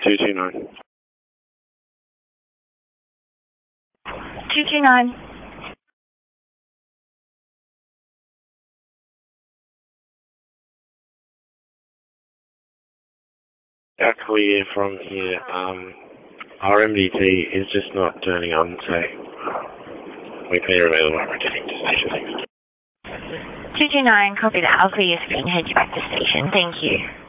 229. 229. Clear from here. Our MDT is just not turning on, so we clear available. We're getting to station. 229, copy that. I'll clear your screen, head you back to station. Thank you.